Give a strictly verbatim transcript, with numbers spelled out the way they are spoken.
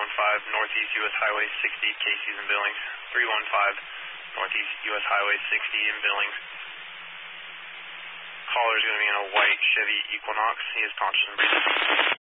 one five Northeast U S Highway sixty, Casey's in Billings. three one five Northeast U S Highway sixty in Billings. Caller's going to be in a white Chevy Equinox. He is conscious and breathing.